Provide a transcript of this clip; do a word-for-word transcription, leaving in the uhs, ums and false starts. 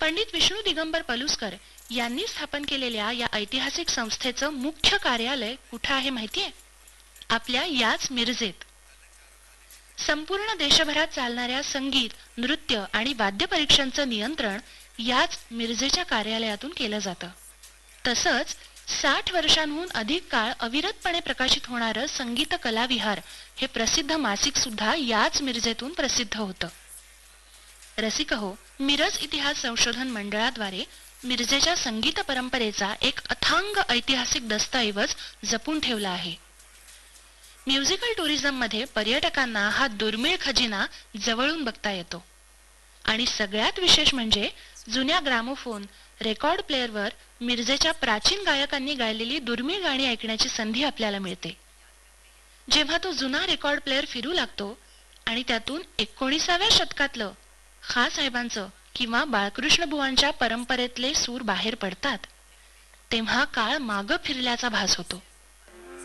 पंडित विष्णू दिगंबर पलुस्कर यांनी स्थापन केलेल्या या ऐतिहासिक संस्थेचं मुख्य कार्यालय कुठे आहे माहितीये? आपल्या याच मिरजेत. संपूर्ण देशभरात चालणाऱ्या संगीत, नृत्य आणि वाद्य परीक्षांचं नियंत्रण याच मिरजेच्या कार्यालयातून केलं जातं. तसंच साठ वर्षांहून अधिक काळ अविरतपणे प्रकाशित होणारं संगीत कलाविहार हे प्रसिद्ध मासिक सुद्धा याच मिरजेतून प्रसिद्ध होतं. रसिक हो, मिरज इतिहास संशोधन मंडळाद्वारे मिरजेच्या संगीत परंपरेचा एक अथांग ऐतिहासिक दस्तऐवज जपून ठेवला आहे. म्युझिकल टुरिझम मध्ये पर्यटकांना हा दुर्मिळ खजिना जवळून बघता येतो. आणि सगळ्यात विशेष म्हणजे जुन्या ग्रामोफोन, रेकॉर्ड प्लेअरवर मिरजेच्या प्राचीन गायकांनी गायलेली दुर्मिळ गाणी ऐकण्याची संधी आपल्याला मिळते. जेव्हा तो जुना रेकॉर्ड प्लेअर फिरू लागतो आणि त्यातून एकोणीसाव्या शतकातलं खासाहेबांचं किंवा बाळकृष्ण बुवांच्या परंपरेतले सूर बाहेर पडतात, तेव्हा काळ मागं फिरल्याचा भास होतो.